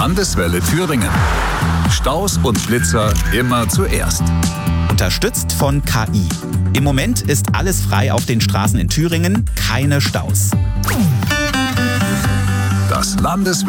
Landeswelle Thüringen. Staus und Blitzer immer zuerst. Unterstützt von KI. Im Moment ist alles frei auf den Straßen in Thüringen, keine Staus. Das Landeswelle